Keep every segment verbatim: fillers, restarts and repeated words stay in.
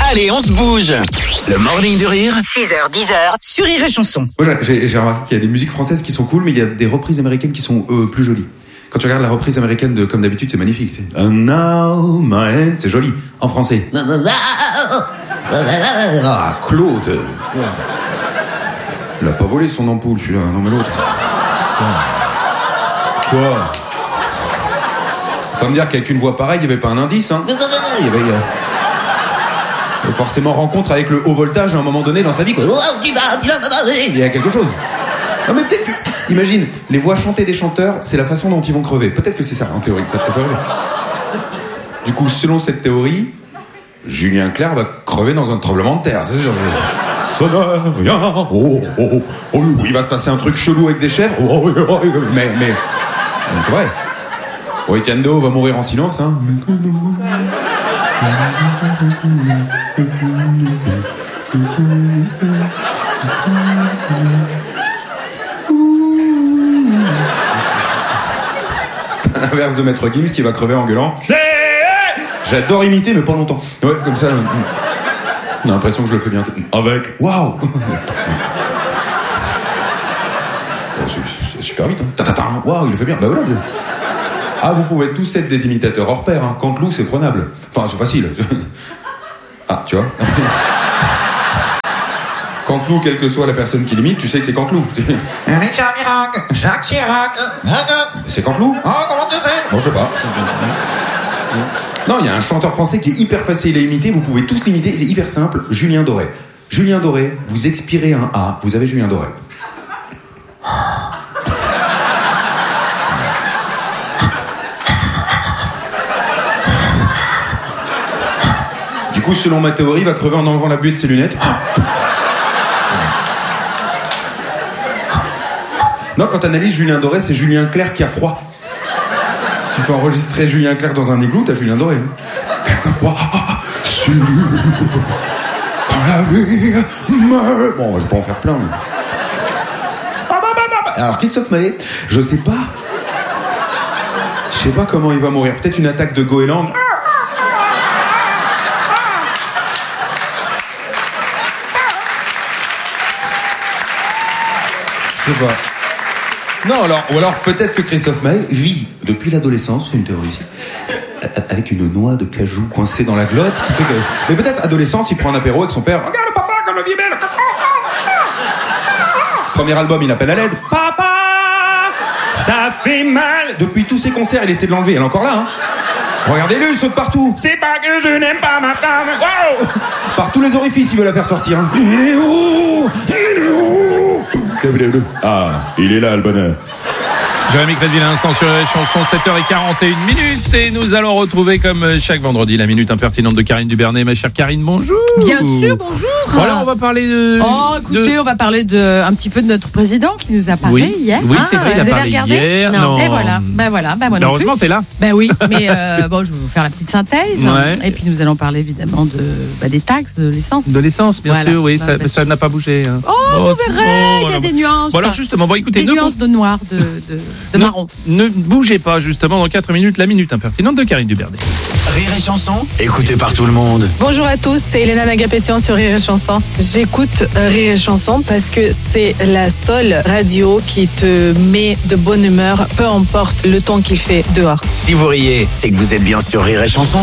Allez, on se bouge. Le morning du rire. six heures, dix heures, sur Rire et Chanson. Moi, j'ai, j'ai remarqué qu'il y a des musiques françaises qui sont cool, mais il y a des reprises américaines qui sont euh, plus jolies. Quand tu regardes la reprise américaine de Comme d'habitude, c'est magnifique. C'est And now my hand, c'est joli. En français. Ah, Claude. Il a pas volé son ampoule, celui-là. Non, mais l'autre. Quoi? Faut pas me dire qu'avec une voix pareille, il n'y avait pas un indice, hein. Il y avait... Euh... forcément rencontre avec le haut voltage à un moment donné dans sa vie, quoi. Il y a quelque chose. Non, mais peut-être que... Imagine, les voix chantées des chanteurs, c'est la façon dont ils vont crever. Peut-être que c'est ça, en théorie, que ça te fait rêver. Du coup, selon cette théorie, Julien Clerc va crever dans un tremblement de terre, c'est sûr. Ça n'a rien. Oh, oh, oh, oh, il va se passer un truc chelou avec des chèvres. Oh, oh, oh, mais, mais, c'est vrai. Oh, Etienne Do va mourir en silence, hein. L'inverse de Maître Gims qui va crever en gueulant. J'adore imiter, mais pas longtemps. Ouais, comme ça. On a l'impression que je le fais bien. Avec. Waouh. C'est super vite. Hein. Waouh, il le fait bien. Bah voilà. Ah, vous pouvez tous être des imitateurs hors pair. Hein. Canteloup, c'est prenable. Enfin, c'est facile. Ah, tu vois. Canteloup, quelle que soit la personne qui l'imite, tu sais que c'est Canteloup. Jacques Chirac, Jacques Chirac. C'est Canteloup. Ah, comment tu sais? Bon, je sais pas. Non, il y a un chanteur français qui est hyper facile à imiter. Vous pouvez tous l'imiter. C'est hyper simple. Julien Doré. Julien Doré, vous expirez un A, vous avez Julien Doré. Du coup, selon ma théorie, il va crever en enlevant la buée de ses lunettes. Non, quand t'analyses Julien Doré, c'est Julien Clerc qui a froid. Tu fais enregistrer Julien Clerc dans un igloo, t'as Julien Doré. Quelquefois, sur... quand la vie me... Bon, je vais pas en faire plein, mais... Alors, Christophe Maé, je sais pas... Je sais pas comment il va mourir. Peut-être une attaque de goéland. Je sais pas. Non, alors, ou alors peut-être que Christophe Maé vit depuis l'adolescence, une théorie ici, avec une noix de cajou coincée dans la glotte qui fait que... Mais peut-être adolescence, il prend un apéro avec son père. Regarde papa, comme la vie est belle. Premier album, il appelle à l'aide. Papa, ça fait mal. Depuis tous ses concerts, il essaie de l'enlever. Elle est encore là, hein. Regardez-le, il saute partout. C'est pas que je n'aime pas ma femme. Wow. Par tous les orifices, il veut la faire sortir. Hein. Il est où? Il est où? Ah, il est là, le bonheur. Jérémy Crédville à l'instant sur les chansons, sept heures quarante et une minutes. Et nous allons retrouver, comme chaque vendredi, la minute impertinente de Karine Dubernet. Ma chère Karine, bonjour. Bien sûr, bonjour. Voilà, on va parler de... Oh, écoutez, de... on va parler de, un petit peu de notre président qui nous a parlé oui. hier. Oui, ah, c'est vrai, il a vous parlé avez regardé hier. Non. non. Et voilà, ben voilà, ben moi non Heureusement, plus. t'es là. Ben oui, mais euh, bon, je vais vous faire la petite synthèse. Ouais. Et puis nous allons parler évidemment de, bah, des taxes, de l'essence. De l'essence, bien voilà. sûr, oui, bah, ça, ça n'a pas bougé. Hein. Oh, oh, vous verrez, il oh, y a des nuances. Bon, alors justement, bon, écoutez, des nuances de noir, de, de, de marron. Ne bougez pas, justement, dans quatre minutes, la minute impertinente de Karine Dubernet. Rire et Chanson, écouté par tout le monde. Bonjour à tous, c'est Elena Nagapétian sur Rire et Chanson. J'écoute Rire et Chanson parce que c'est la seule radio qui te met de bonne humeur, peu importe le temps qu'il fait dehors. Si vous riez, c'est que vous êtes bien sur Rire et Chanson.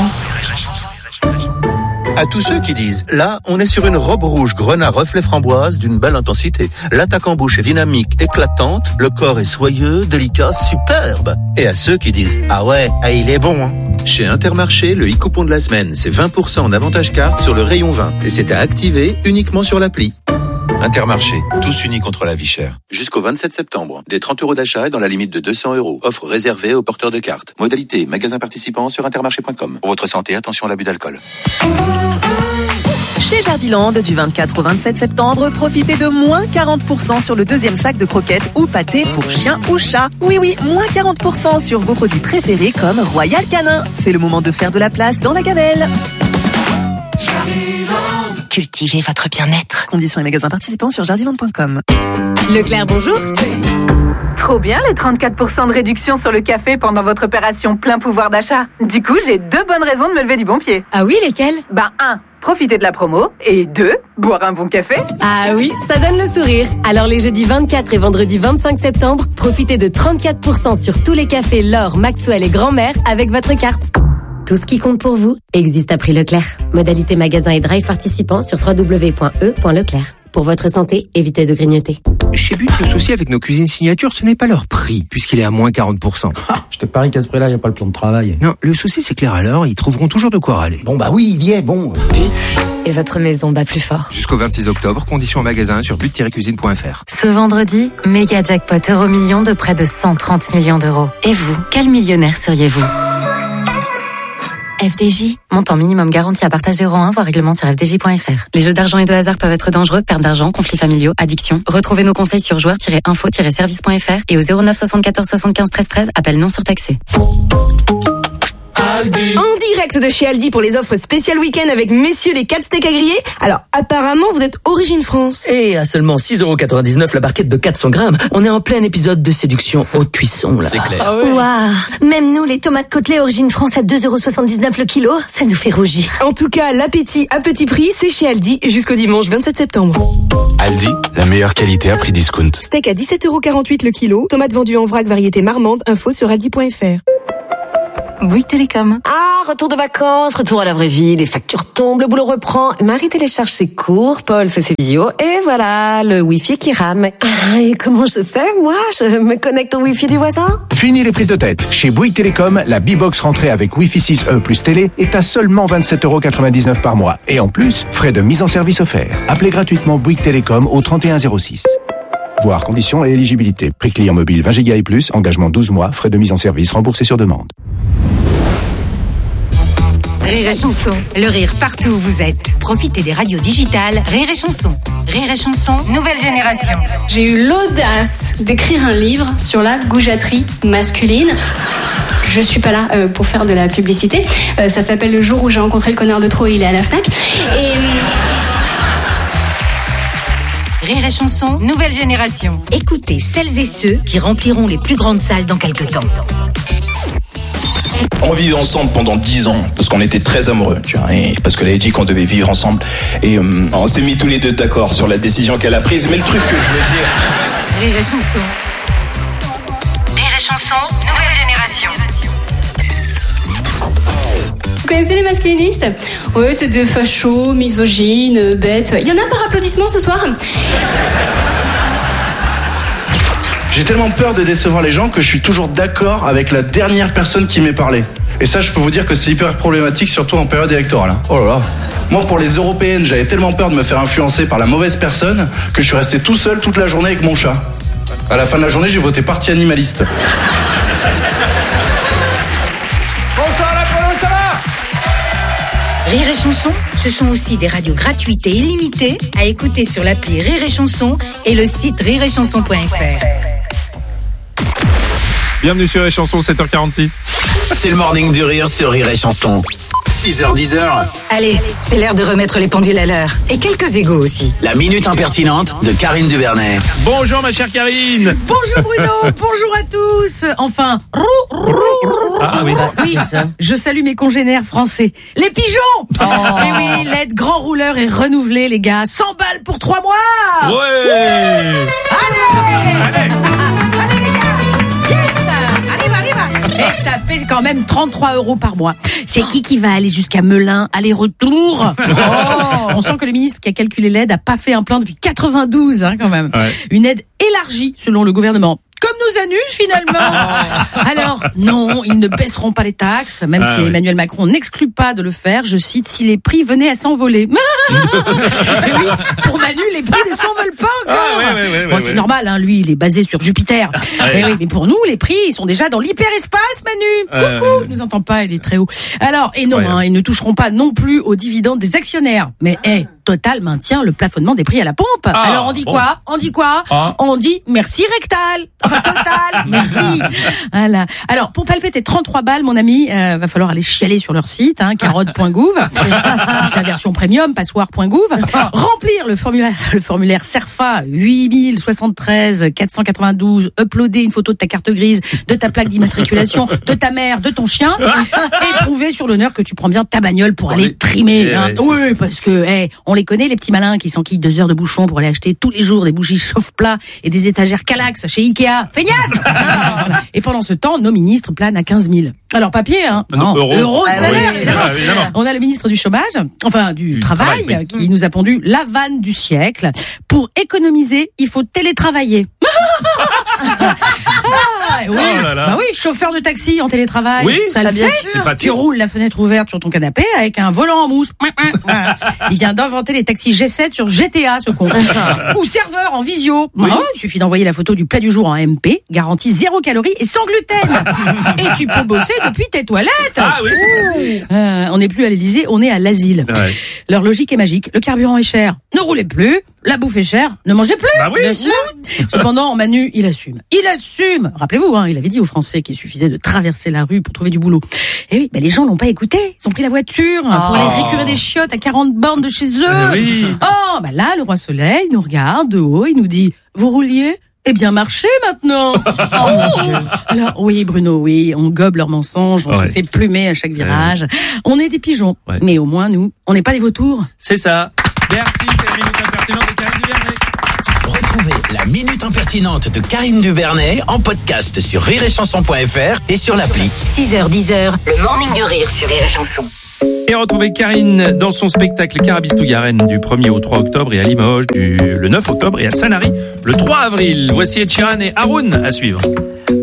À tous ceux qui disent, là, on est sur une robe rouge grenat reflet framboise d'une belle intensité. L'attaque en bouche est dynamique, éclatante, le corps est soyeux, délicat, superbe. Et à ceux qui disent, ah ouais, ah il est bon, hein. Chez Intermarché, le e-coupon de la semaine, c'est vingt pour cent en avantage carte sur le rayon vin. Et c'est à activer uniquement sur l'appli. Intermarché, tous unis contre la vie chère. Jusqu'au vingt-sept septembre, des trente euros d'achat et dans la limite de deux cents euros. Offre réservée aux porteurs de cartes. Modalité, magasin participant sur intermarché point com. Pour votre santé, attention à l'abus d'alcool. Chez Jardiland, du vingt-quatre au vingt-sept septembre, profitez de moins quarante pour cent sur le deuxième sac de croquettes ou pâtés pour chien ou chat. Oui, oui, moins quarante pour cent sur vos produits préférés comme Royal Canin. C'est le moment de faire de la place dans la gamelle. Jardiland. cultiver votre bien-être. Conditions et magasins participants sur jardiland point com. Leclerc, bonjour. Trop bien les trente-quatre pour cent de réduction sur le café pendant votre opération plein pouvoir d'achat. Du coup, j'ai deux bonnes raisons de me lever du bon pied. Ah oui, lesquelles? Ben un, profiter de la promo. Et deux, boire un bon café. Ah oui, ça donne le sourire. Alors les jeudis vingt-quatre et vendredi vingt-cinq septembre, profitez de trente-quatre pour cent sur tous les cafés L'Or, Maxwell et Grand-Mère avec votre carte. Tout ce qui compte pour vous existe à prix Leclerc. Modalité magasin et drive participants sur w w w point e point leclerc. Pour votre santé, évitez de grignoter. Chez But, le souci avec nos cuisines signature, ce n'est pas leur prix, puisqu'il est à moins quarante pour cent. Ah, je te parie qu'à ce prix-là, il n'y a pas le plan de travail. Non, le souci, c'est que les râleurs, ils trouveront toujours de quoi râler. Bon, bah oui, il y est, bon. But, et votre maison bat plus fort. Jusqu'au vingt-six octobre, conditions en magasin sur but tiret cuisine point f r. Ce vendredi, méga jackpot euro million de près de cent trente millions d'euros. Et vous, quel millionnaire seriez-vous ? F D J, montant minimum garanti à partager euro un, voire règlement sur f d j point f r. Les jeux d'argent et de hasard peuvent être dangereux, perte d'argent, conflits familiaux, addiction. Retrouvez nos conseils sur joueurs tiret info tiret service point f r et au zéro neuf soixante-quatorze soixante-quinze treize treize, appel non surtaxé. Aldi. En direct de chez Aldi pour les offres spéciales week-end avec messieurs les quatre steaks à griller. Alors, apparemment, vous êtes origine France. Et à seulement six euros quatre-vingt-dix-neuf la barquette de quatre cents grammes, on est en plein épisode de séduction haute cuisson, là. C'est clair. Ah ouais. Waouh. Même nous, les tomates côtelées origine France à deux euros soixante-dix-neuf le kilo, ça nous fait rougir. En tout cas, l'appétit à petit prix, c'est chez Aldi jusqu'au dimanche vingt-sept septembre. Aldi, la meilleure qualité à prix discount. Steak à dix-sept euros quarante-huit le kilo, tomates vendues en vrac variété marmande, info sur aldi point f r. Bouygues Télécom. Ah, retour de vacances, retour à la vraie vie, les factures tombent, le boulot reprend, Marie télécharge ses cours, Paul fait ses visios, et voilà, le wifi qui rame. Ah, et comment je fais, moi? Je me connecte au wifi du voisin? Fini les prises de tête. Chez Bouygues Télécom, la B-Box rentrée avec Wi-Fi six E plus télé est à seulement vingt-sept euros quatre-vingt-dix-neuf par mois. Et en plus, frais de mise en service offerts. Appelez gratuitement Bouygues Télécom au trente et un zéro six. Voir conditions et éligibilité. Prix client mobile vingt gigas et plus, engagement douze mois, frais de mise en service remboursés sur demande. Rire et chanson, le rire partout où vous êtes. Profitez des radios digitales Rire et chanson. Rire et chanson, nouvelle génération. J'ai eu l'audace d'écrire un livre sur la goujaterie masculine. Je suis pas là euh, pour faire de la publicité. Euh, ça s'appelle Le jour où j'ai rencontré le connard de trop, il est à la Fnac. Et... Rire et chanson, nouvelle génération. Écoutez celles et ceux qui rempliront les plus grandes salles dans quelques temps. On vivait ensemble pendant dix ans parce qu'on était très amoureux, tu vois, et parce qu'elle avait dit qu'on devait vivre ensemble. Et euh, on s'est mis tous les deux d'accord sur la décision qu'elle a prise. Mais le truc que je veux dire... Rire et chanson. Rire et chanson, nouvelle génération. Vous connaissez les masculinistes? Oui, c'est des fachos, misogynes, bêtes. Il y en a par applaudissement ce soir? J'ai tellement peur de décevoir les gens que je suis toujours d'accord avec la dernière personne qui m'est parlé. Et ça, je peux vous dire que c'est hyper problématique, surtout en période électorale. Oh là là. Moi, pour les européennes, j'avais tellement peur de me faire influencer par la mauvaise personne que je suis resté tout seul toute la journée avec mon chat. À la fin de la journée, j'ai voté parti animaliste. Bonsoir la Polo, ça va? Rire et chanson, ce sont aussi des radios gratuites et illimitées à écouter sur l'appli Rire et chanson et le site rire et chanson point f r. Bienvenue sur Rire et Chanson, sept heures quarante-six. C'est le morning du rire sur Rire et Chanson. six heures dix. Allez, c'est l'heure de remettre les pendules à l'heure. Et quelques égos aussi. La minute impertinente de Karine Dubernet. Bonjour ma chère Karine. Bonjour Bruno, bonjour à tous. Enfin, rou, rou, rou. Ah oui, oui, je salue mes congénères français. Les pigeons. Oh. Oui, oui, l'aide grand rouleur est renouvelée les gars. cent balles pour trois mois. Ouais. Allez, allez. Et ça fait quand même trente-trois euros par mois. C'est qui qui va aller jusqu'à Melun, aller-retour? Oh, on sent que le ministre qui a calculé l'aide a pas fait un plan depuis quatre-vingt-douze, hein, quand même. Ouais. Une aide élargie, selon le gouvernement. Comme nos anus, finalement. Alors, non, ils ne baisseront pas les taxes, même ah, si oui. Emmanuel Macron n'exclut pas de le faire. Je cite, si les prix venaient à s'envoler. Oui, pour Manu, les prix ne s'envolent pas encore. Ah, ouais, ouais, ouais, bon, ouais, c'est ouais. normal, hein, lui, il est basé sur Jupiter. Ah, mais, oui, mais pour nous, les prix, ils sont déjà dans l'hyperespace, Manu. Coucou, euh, il nous entend pas, il est très haut. Alors, et non, ouais. hein, ils ne toucheront pas non plus aux dividendes des actionnaires. Mais, hé, hey, Total maintient le plafonnement des prix à la pompe. Ah, Alors on dit bon. quoi On dit quoi Ah. On dit merci Rectal. Enfin Total, merci. Voilà. Alors pour palper tes trente-trois balles, mon ami, euh, va falloir aller chialer sur leur site, hein, carotte point gouv. C'est la version premium, passoire point gouv. Remplir le formulaire, le formulaire CERFA huit mille soixante-treize quatre cent quatre-vingt-douze. Uploader une photo de ta carte grise, de ta plaque d'immatriculation, de ta mère, de ton chien, et prouver sur l'honneur que tu prends bien ta bagnole pour aller trimer. Eh Hein. ouais. Oui, parce que hey, on les connaît les petits malins qui s'enquillent deux heures de bouchon pour aller acheter tous les jours des bougies chauffe-plat et des étagères Calax chez Ikea. Feignasse. Voilà. Et pendant ce temps, nos ministres planent à quinze mille. Alors papier, hein. Non, euros. Euros de Ah salaire, oui, évidemment. ah, évidemment. On a le ministre du chômage, enfin du, Du travail, travail, oui. qui nous a pondu la vanne du siècle. Pour économiser, il faut télétravailler. Ah, oui. Oh là là. Bah oui, chauffeur de taxi en télétravail, Oui, ça le bien fait. sûr. C'est Tu roules la fenêtre ouverte sur ton canapé avec un volant en mousse. Voilà. Il vient d'inventer les taxis G sept sur G T A, ce con. Ou serveur en visio. Oui. Ah, il suffit d'envoyer la photo du plat du jour en M P, garantie zéro calorie et sans gluten. Et tu peux bosser depuis tes toilettes. Ah oui, c'est vrai. Euh, on n'est plus à l'Élysée, on est à l'asile. Ouais. Leur logique est magique. Le carburant est cher, ne roulez plus. La bouffe est chère, ne mangez plus. Bah oui. Bien sûr. Cependant, Manu, il assume. Il assume. Rappelez-vous, hein, il avait dit aux Français qu'il suffisait de traverser la rue pour trouver du boulot. Et oui, bah, les gens l'ont pas écouté. Ils ont pris la voiture pour Oh. aller récupérer des chiottes à quarante bornes de chez eux. Ah oui. Oh, bah là, le roi Soleil nous regarde de haut, il nous dit, vous rouliez? Eh bien, marchez maintenant. Oh mon Dieu. Alors, oui, Bruno, oui, on gobe leurs mensonges, on Ouais. se fait plumer à chaque virage. On est des pigeons. Ouais. Mais au moins, nous, on n'est pas des vautours. C'est ça. Merci, c'est la minute impertinente de Karine Duvernet. Retrouvez la minute impertinente de Karine Dubernet en podcast sur rire et chanson point f r et sur l'appli. six heures dix heures, le morning du rire sur Rire et Chanson. Et retrouvez Karine dans son spectacle Carabistougarenne du premier au trois octobre et à Limoges du, le neuf octobre et à Sanary le trois avril. Voici Ed Sheeran et Haroun à suivre.